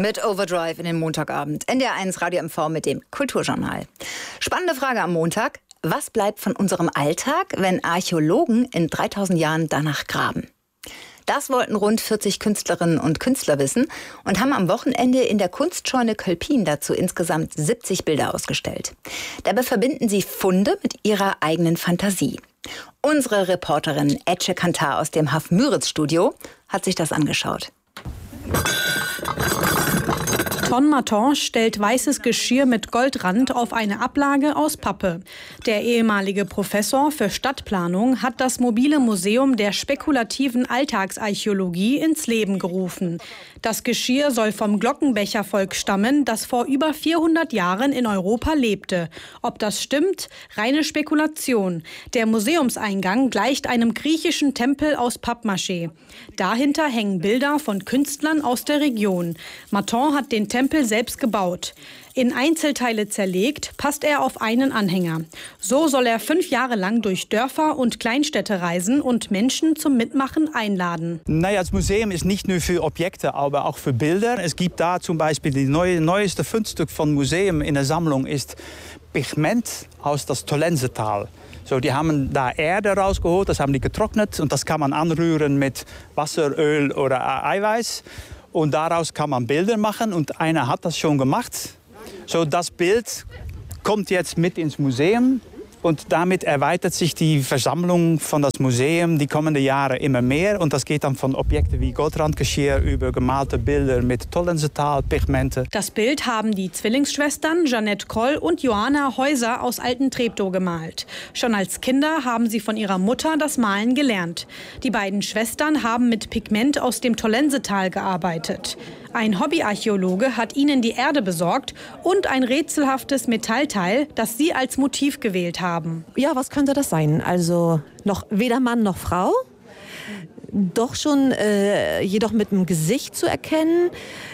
Mit Overdrive in den Montagabend. NDR1 Radio MV mit dem Kulturjournal. Spannende Frage am Montag. Was bleibt von unserem Alltag, wenn Archäologen in 3000 Jahren danach graben? Das wollten rund 40 Künstlerinnen und Künstler wissen und haben am Wochenende in der Kunstscheune Kölpin dazu insgesamt 70 Bilder ausgestellt. Dabei verbinden sie Funde mit ihrer eigenen Fantasie. Unsere Reporterin Ece Kantar aus dem Haff-Müritz-Studio hat sich das angeschaut. Ton Maton stellt weißes Geschirr mit Goldrand auf eine Ablage aus Pappe. Der ehemalige Professor für Stadtplanung hat das mobile Museum der spekulativen Alltagsarchäologie ins Leben gerufen. Das Geschirr soll vom Glockenbechervolk stammen, das vor über 400 Jahren in Europa lebte. Ob das stimmt? Reine Spekulation. Der Museumseingang gleicht einem griechischen Tempel aus Pappmaché. Dahinter hängen Bilder von Künstlern aus der Region. Maton hat den Tempel selbst gebaut. In Einzelteile zerlegt, passt er auf einen Anhänger. So soll er 5 Jahre lang durch Dörfer und Kleinstädte reisen und Menschen zum Mitmachen einladen. Naja, das Museum ist nicht nur für Objekte, aber auch für Bilder. Es gibt da zum Beispiel das neueste Fundstück von Museum in der Sammlung ist Pigment aus das Tollensetal. So, die haben da Erde rausgeholt, das haben die getrocknet und das kann man anrühren mit Wasser, Öl oder Eiweiß. Und daraus kann man Bilder machen und einer hat das schon gemacht. So, das Bild kommt jetzt mit ins Museum und damit erweitert sich die Versammlung von das Museum die kommenden Jahre immer mehr. Und das geht dann von Objekten wie Goldrandgeschirr über gemalte Bilder mit Tollensetal, Pigmente. Das Bild haben die Zwillingsschwestern Jeanette Kroll und Johanna Häuser aus Alten-Treptow gemalt. Schon als Kinder haben sie von ihrer Mutter das Malen gelernt. Die beiden Schwestern haben mit Pigment aus dem Tollensetal gearbeitet. Ein Hobbyarchäologe hat ihnen die Erde besorgt und ein rätselhaftes Metallteil, das sie als Motiv gewählt haben. Ja, was könnte das sein? Also noch weder Mann noch Frau, doch schon jedoch mit dem Gesicht zu erkennen,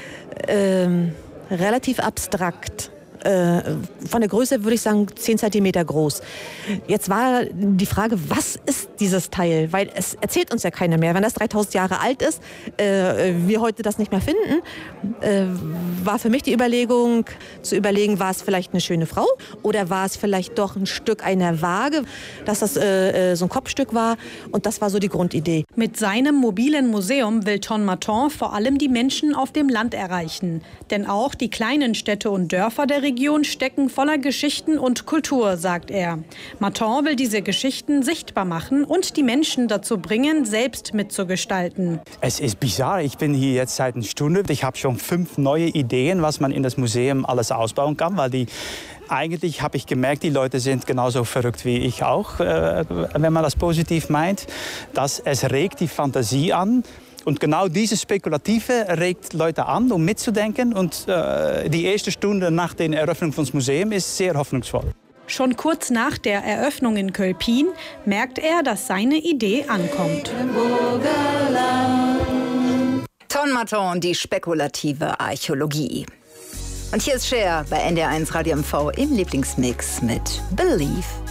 relativ abstrakt. Von der Größe würde ich sagen 10 Zentimeter groß. Jetzt war die Frage, was ist dieses Teil? Weil es erzählt uns ja keiner mehr. Wenn das 3000 Jahre alt ist, wir heute das nicht mehr finden, war für mich die Überlegung, zu überlegen, war es vielleicht eine schöne Frau oder war es vielleicht doch ein Stück einer Waage, dass das so ein Kopfstück war. Und das war so die Grundidee. Mit seinem mobilen Museum will Ton Maton vor allem die Menschen auf dem Land erreichen. Denn auch die kleinen Städte und Dörfer der Region stecken voller Geschichten und Kultur, sagt er. Maton will diese Geschichten sichtbar machen und die Menschen dazu bringen, selbst mitzugestalten. Es ist bizarr. Ich bin hier jetzt seit einer Stunde. Ich habe schon 5 neue Ideen, was man in das Museum alles ausbauen kann, weil eigentlich habe ich gemerkt, die Leute sind genauso verrückt wie ich auch, wenn man das positiv meint. Es regt die Fantasie an. Und genau dieses Spekulative regt Leute an, um mitzudenken. Und die erste Stunde nach der Eröffnung des Museums ist sehr hoffnungsvoll. Schon kurz nach der Eröffnung in Kölpin merkt er, dass seine Idee ankommt. Ton Maton, die spekulative Archäologie. Und hier ist Cher bei NDR1 Radio MV im Lieblingsmix mit Believe.